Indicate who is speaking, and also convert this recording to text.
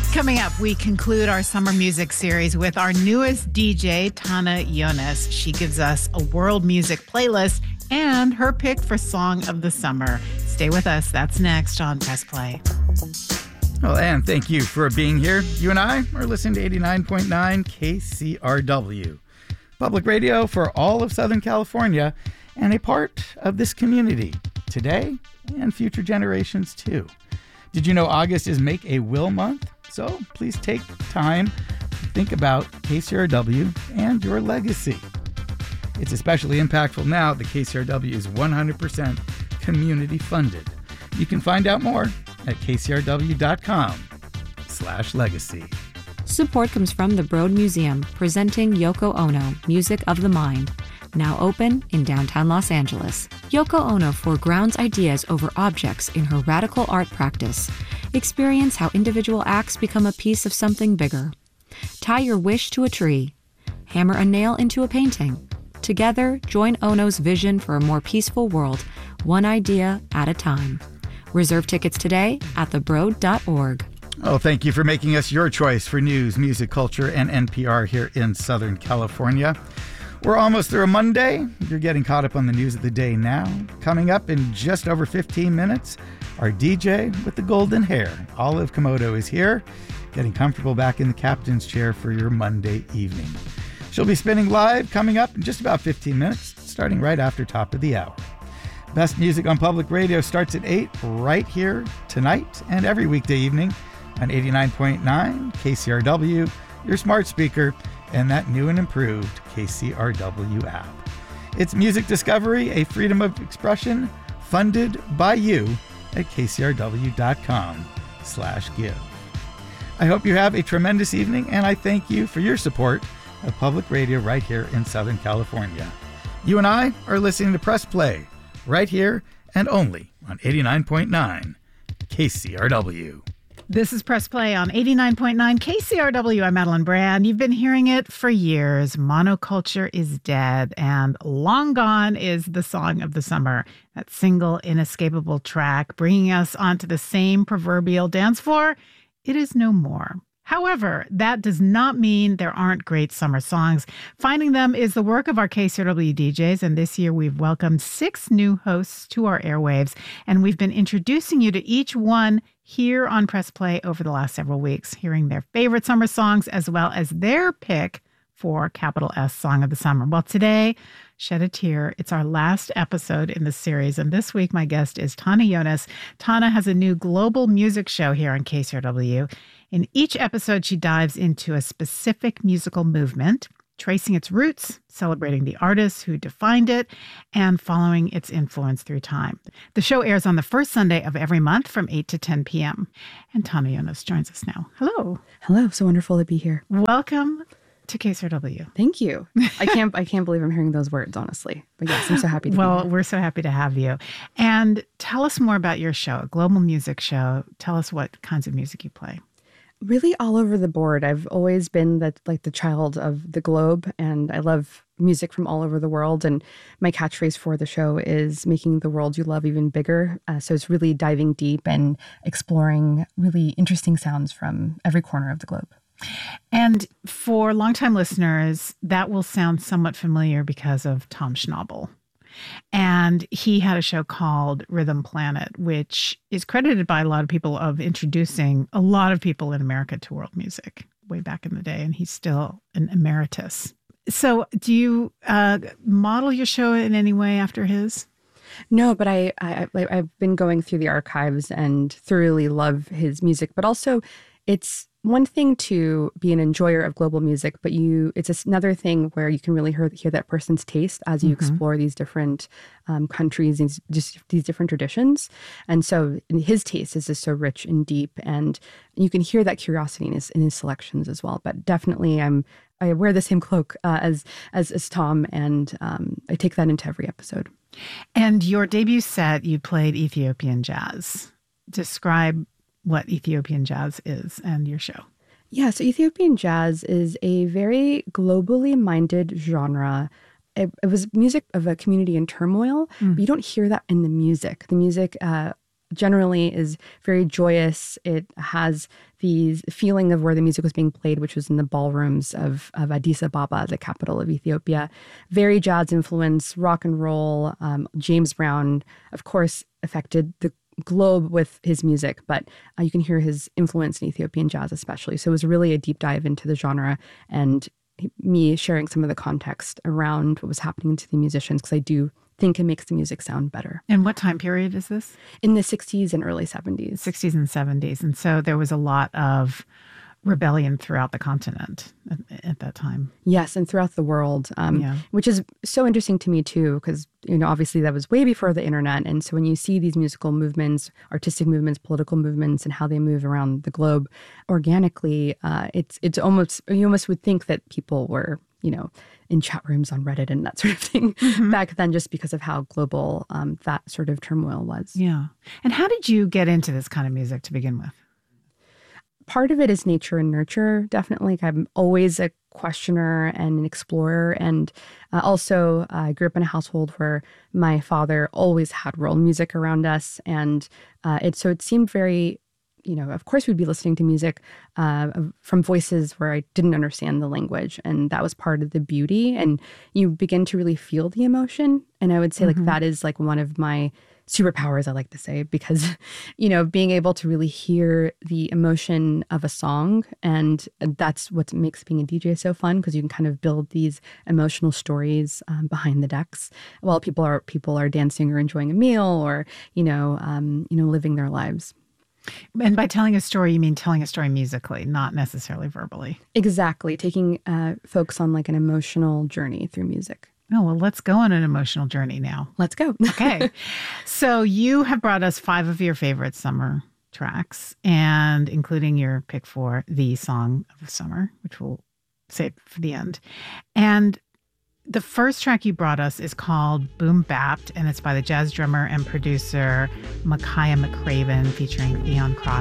Speaker 1: Coming up, we conclude our summer music series with our newest DJ, Tana Yonas. She gives us a world music playlist and her pick for Song of the Summer. Stay with us. That's next on Press Play.
Speaker 2: Well, and thank you for being here. You and I are listening to 89.9 KCRW, public radio for all of Southern California and a part of this community today and future generations too. Did you know August is Make a Will Month? So please take time to think about KCRW and your legacy. It's especially impactful now that KCRW is 100% community funded. You can find out more at kcrw.com/legacy.
Speaker 3: Support comes from the Broad Museum, presenting Yoko Ono, Music of the Mind. Now open in downtown Los Angeles. Yoko Ono foregrounds ideas over objects in her radical art practice. Experience how individual acts become a piece of something bigger. Tie your wish to a tree. Hammer a nail into a painting. Together, join Ono's vision for a more peaceful world, one idea at a time. Reserve tickets today at thebroad.org.
Speaker 2: Oh, thank you for making us your choice for news, music, culture, and NPR here in Southern California. We're almost through a Monday. You're getting caught up on the news of the day now. Coming up in just over 15 minutes, our DJ with the golden hair, Olive Komodo, is here, getting comfortable back in the captain's chair for your Monday evening. She'll be spinning live coming up in just about 15 minutes, starting right after top of the hour. Best music on public radio starts at 8 right here tonight and every weekday evening on 89.9 KCRW, your smart speaker, and that new and improved KCRW app. It's music discovery, a freedom of expression, funded by you at kcrw.com/give. I hope you have a tremendous evening, and I thank you for your support of public radio right here in Southern California. You and I are listening to Press Play right here and only on 89.9 KCRW.
Speaker 1: This is Press Play on 89.9 KCRW. I'm Madeline Brand. You've been hearing it for years. Monoculture is dead, and long gone is the Song of the Summer. That single, inescapable track bringing us onto the same proverbial dance floor. It is no more. However, that does not mean there aren't great summer songs. Finding them is the work of our KCRW DJs, and this year we've welcomed 6 new hosts to our airwaves, and we've been introducing you to each one here on Press Play over the last several weeks, hearing their favorite summer songs as well as their pick for capital S Song of the Summer. Well, today, shed a tear. It's our last episode in the series, and this week my guest is Tana Yonas. Tana has a new global music show here on KCRW. In each episode, she dives into a specific musical movement, tracing its roots, celebrating the artists who defined it, and following its influence through time. The show airs on the first Sunday of every month from 8 to 10 p.m. And Tana Yonas joins us now. Hello.
Speaker 4: Hello. So wonderful to be here.
Speaker 1: Welcome to KCRW.
Speaker 4: Thank you. I can't believe I'm hearing those words, honestly. But yes, I'm so happy to be here.
Speaker 1: Well, we're so happy to have you. And tell us more about your show, a global music show. Tell us what kinds of music you play.
Speaker 4: Really all over the board. I've always been the child of the globe, and I love music from all over the world. And my catchphrase for the show is making the world you love even bigger. So it's really diving deep and exploring really interesting sounds from every corner of the globe.
Speaker 1: And for longtime listeners, that will sound somewhat familiar because of Tom Schnabel. And he had a show called Rhythm Planet, which is credited by a lot of people of introducing a lot of people in America to world music way back in the day. And he's still an emeritus. So do you model your show in any way after his?
Speaker 4: No, but I've been going through the archives and thoroughly love his music. But also, it's one thing to be an enjoyer of global music, but it's another thing where you can really hear that person's taste as you explore these different countries and just these different traditions. And so his taste is just so rich and deep, and you can hear that curiosity in his selections as well. But definitely, I wear the same cloak as Tom, and I take that into every episode.
Speaker 1: And your debut set, you played Ethiopian jazz. Describe what Ethiopian jazz is and your show.
Speaker 4: Yeah, so Ethiopian jazz is a very globally minded genre. It was music of a community in turmoil, but you don't hear that in the music. The music generally is very joyous. It has the feeling of where the music was being played, which was in the ballrooms of Addis Ababa, the capital of Ethiopia. Very jazz influence, rock and roll. James Brown, of course, affected the globe with his music, but you can hear his influence in Ethiopian jazz especially. So it was really a deep dive into the genre and me sharing some of the context around what was happening to the musicians, because I do think it makes the music sound better.
Speaker 1: And what time period is this?
Speaker 4: In the 60s and early 70s.
Speaker 1: 60s and 70s. And so there was a lot of rebellion throughout the continent at that time.
Speaker 4: Yes, and throughout the world, which is so interesting to me too, because obviously that was way before the internet. And so when you see these musical movements, artistic movements, political movements, and how they move around the globe organically, it's almost, you almost would think that people were in chat rooms on Reddit and that sort of thing back then, just because of how global that sort of turmoil was.
Speaker 1: Yeah. And how did you get into this kind of music to begin with?
Speaker 4: Part of it is nature and nurture, definitely. I'm always a questioner and an explorer. And also, I grew up in a household where my father always had world music around us. And it seemed very, of course we'd be listening to music from voices where I didn't understand the language. And that was part of the beauty. And you begin to really feel the emotion. And I would say that is like one of my superpowers, I like to say, because, being able to really hear the emotion of a song. And that's what makes being a DJ so fun, because you can kind of build these emotional stories behind the decks while people are dancing or enjoying a meal or, living their lives.
Speaker 1: And by telling a story, you mean telling a story musically, not necessarily verbally.
Speaker 4: Exactly. Taking folks on like an emotional journey through music.
Speaker 1: Oh, well, let's go on an emotional journey now.
Speaker 4: Let's go.
Speaker 1: Okay. So you have brought us 5 of your favorite summer tracks, and including your pick for the song of summer, which we'll save for the end. And the first track you brought us is called Boom Bapt, and it's by the jazz drummer and producer Makaya McCraven featuring Theon Cross.